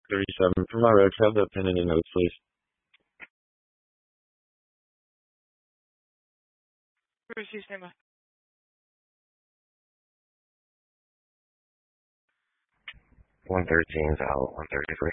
37. For my recs, have the pen and the notes, please. Proceed, stand by. 113's out, 133.